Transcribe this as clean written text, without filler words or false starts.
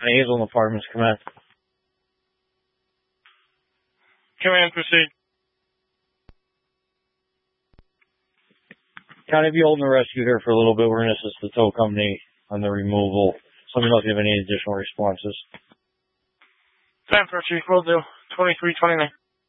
Hazelton Apartments, command. Command, proceed. Kind of be holding the rescue here for a little bit. We're going to assist the tow company on the removal. So let me know if you have any additional responses. San Francisco, will do. 2329.